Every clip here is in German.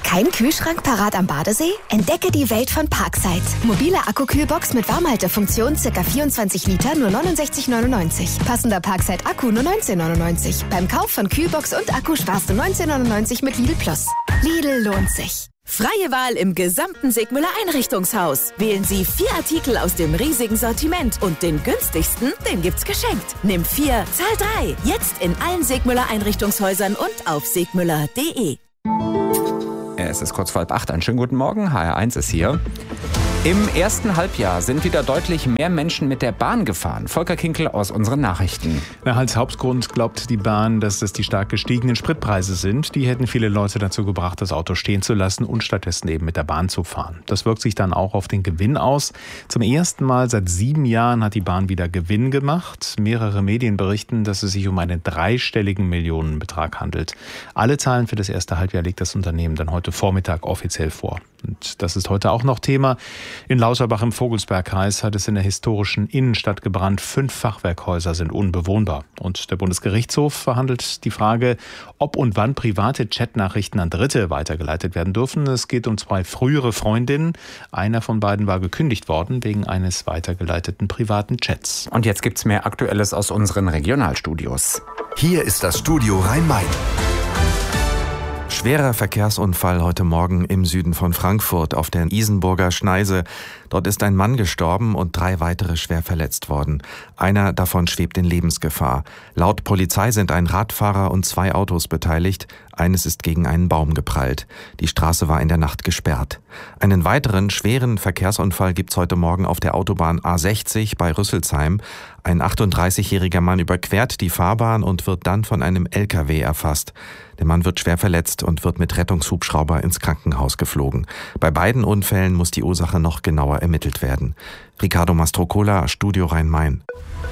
Kein Kühlschrank parat am Badesee? Entdecke die Welt von Parkside. Mobile Akkukühlbox mit Warmhaltefunktion, ca. 24 Liter, nur 69,99. Passender Parkside-Akku nur 19,99. Beim Kauf von Kühlbox und Akku sparst du 19,99 mit Lidl Plus. Lidl lohnt sich. Freie Wahl im gesamten Segmüller Einrichtungshaus. Wählen Sie 4 Artikel aus dem riesigen Sortiment und den günstigsten, den gibt's geschenkt. Nimm 4, zahl 3. Jetzt in allen Segmüller Einrichtungshäusern und auf segmüller.de. Es ist kurz vor 7:30. Einen schönen guten Morgen. HR1 ist hier. Im ersten Halbjahr sind wieder deutlich mehr Menschen mit der Bahn gefahren. Volker Kinkel aus unseren Nachrichten. Als Hauptgrund glaubt die Bahn, dass es die stark gestiegenen Spritpreise sind. Die hätten viele Leute dazu gebracht, das Auto stehen zu lassen und stattdessen eben mit der Bahn zu fahren. Das wirkt sich dann auch auf den Gewinn aus. Zum ersten Mal seit 7 Jahren hat die Bahn wieder Gewinn gemacht. Mehrere Medien berichten, dass es sich um einen dreistelligen Millionenbetrag handelt. Alle Zahlen für das erste Halbjahr legt das Unternehmen dann heute Vormittag offiziell vor. Und das ist heute auch noch Thema. In Lauterbach im Vogelsbergkreis hat es in der historischen Innenstadt gebrannt. 5 Fachwerkhäuser sind unbewohnbar. Und der Bundesgerichtshof verhandelt die Frage, ob und wann private Chatnachrichten an Dritte weitergeleitet werden dürfen. Es geht um 2 frühere Freundinnen. Einer von beiden war gekündigt worden wegen eines weitergeleiteten privaten Chats. Und jetzt gibt's mehr Aktuelles aus unseren Regionalstudios. Hier ist das Studio Rhein-Main. Schwerer Verkehrsunfall heute Morgen im Süden von Frankfurt auf der Isenburger Schneise. Dort ist ein Mann gestorben und 3 weitere schwer verletzt worden. Einer davon schwebt in Lebensgefahr. Laut Polizei sind ein Radfahrer und 2 Autos beteiligt. Eines ist gegen einen Baum geprallt. Die Straße war in der Nacht gesperrt. Einen weiteren schweren Verkehrsunfall gibt's heute Morgen auf der Autobahn A60 bei Rüsselsheim. Ein 38-jähriger Mann überquert die Fahrbahn und wird dann von einem LKW erfasst. Der Mann wird schwer verletzt und wird mit Rettungshubschrauber ins Krankenhaus geflogen. Bei beiden Unfällen muss die Ursache noch genauer ermittelt werden. Ricardo Mastrocola, Studio Rhein-Main.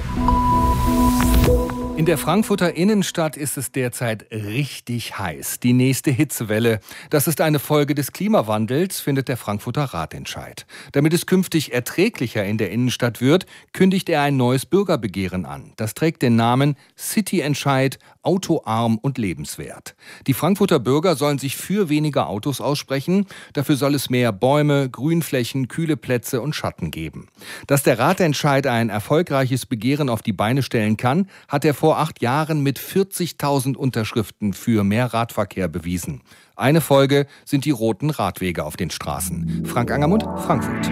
In der Frankfurter Innenstadt ist es derzeit richtig heiß. Die nächste Hitzewelle. Das ist eine Folge des Klimawandels, findet der Frankfurter Ratentscheid. Damit es künftig erträglicher in der Innenstadt wird, kündigt er ein neues Bürgerbegehren an. Das trägt den Namen City-Entscheid, autoarm und lebenswert. Die Frankfurter Bürger sollen sich für weniger Autos aussprechen. Dafür soll es mehr Bäume, Grünflächen, kühle Plätze und Schatten geben. Dass der Ratentscheid ein erfolgreiches Begehren auf die Beine stellen kann, hat er vor 8 Jahren mit 40.000 Unterschriften für mehr Radverkehr bewiesen. Eine Folge sind die roten Radwege auf den Straßen. Frank Angermund, Frankfurt.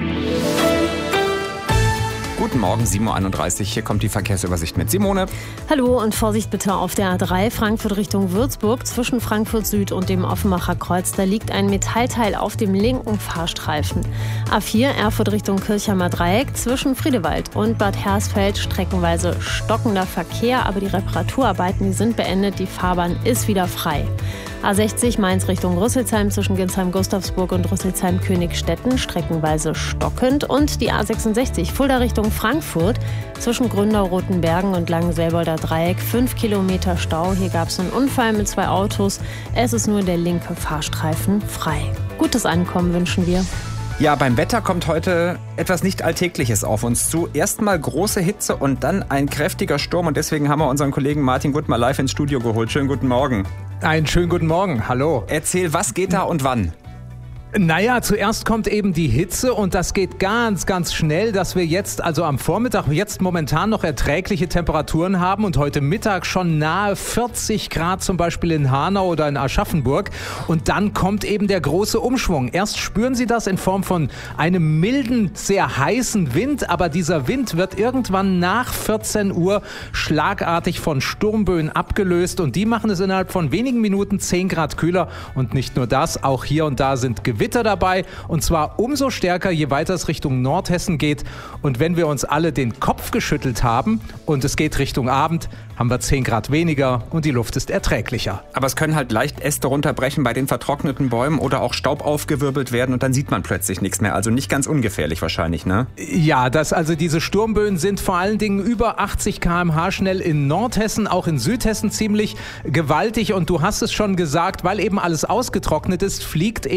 Guten Morgen, 7:31 Uhr. Hier kommt die Verkehrsübersicht mit Simone. Hallo und Vorsicht bitte auf der A3 Frankfurt Richtung Würzburg. Zwischen Frankfurt Süd und dem Offenbacher Kreuz, da liegt ein Metallteil auf dem linken Fahrstreifen. A4 Erfurt Richtung Kirchheimer Dreieck. Zwischen Friedewald und Bad Hersfeld streckenweise stockender Verkehr, aber die Reparaturarbeiten, die sind beendet. Die Fahrbahn ist wieder frei. A60 Mainz Richtung Rüsselsheim zwischen Ginsheim-Gustavsburg und Rüsselsheim-Königstetten streckenweise stockend. Und die A66 Fulda Richtung Frankfurt zwischen Gründau-Rotenbergen und Langenselbolder Dreieck 5 Kilometer Stau. Hier gab es einen Unfall mit 2 Autos. Es ist nur der linke Fahrstreifen frei. Gutes Ankommen wünschen wir. Ja, beim Wetter kommt heute etwas nicht Alltägliches auf uns zu. Erstmal große Hitze und dann ein kräftiger Sturm. Und deswegen haben wir unseren Kollegen Martin Guttmer live ins Studio geholt. Schönen guten Morgen. Einen schönen guten Morgen, hallo. Erzähl, was geht da und wann? Naja, zuerst kommt eben die Hitze und das geht ganz, ganz schnell, dass wir jetzt, also am Vormittag, jetzt momentan noch erträgliche Temperaturen haben und heute Mittag schon nahe 40 Grad zum Beispiel in Hanau oder in Aschaffenburg. Und dann kommt eben der große Umschwung. Erst spüren Sie das in Form von einem milden, sehr heißen Wind, aber dieser Wind wird irgendwann nach 14 Uhr schlagartig von Sturmböen abgelöst und die machen es innerhalb von wenigen Minuten 10 Grad kühler. Und nicht nur das, auch hier und da sind Gewitter dabei und zwar umso stärker, je weiter es Richtung Nordhessen geht. Und wenn wir uns alle den Kopf geschüttelt haben und es geht Richtung Abend, haben wir 10 Grad weniger und die Luft ist erträglicher. Aber es können halt leicht Äste runterbrechen bei den vertrockneten Bäumen oder auch Staub aufgewirbelt werden und dann sieht man plötzlich nichts mehr. Also nicht ganz ungefährlich wahrscheinlich, ne? Ja, also diese Sturmböen sind vor allen Dingen über 80 km/h schnell in Nordhessen, auch in Südhessen ziemlich gewaltig. Und du hast es schon gesagt, weil eben alles ausgetrocknet ist, fliegt eben alles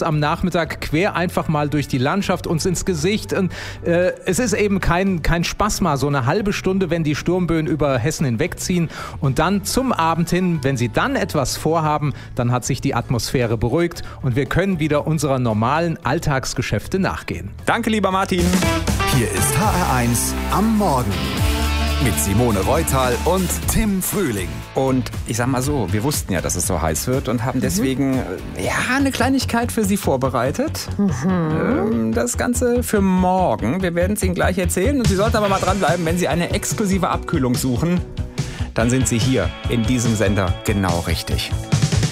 am Nachmittag quer einfach mal durch die Landschaft, uns ins Gesicht. Und, es ist eben kein Spaß mal, so eine halbe Stunde, wenn die Sturmböen über Hessen hinwegziehen. Und dann zum Abend hin, wenn Sie dann etwas vorhaben, dann hat sich die Atmosphäre beruhigt und wir können wieder unserer normalen Alltagsgeschäfte nachgehen. Danke, lieber Martin. Hier ist HR1 am Morgen mit Simone Reutal und Tim Frühling. Und ich sag mal so, wir wussten ja, dass es so heiß wird und haben deswegen eine Kleinigkeit für Sie vorbereitet. Das Ganze für morgen. Wir werden es Ihnen gleich erzählen und Sie sollten aber mal dranbleiben, wenn Sie eine exklusive Abkühlung suchen. Dann sind Sie hier in diesem Sender genau richtig.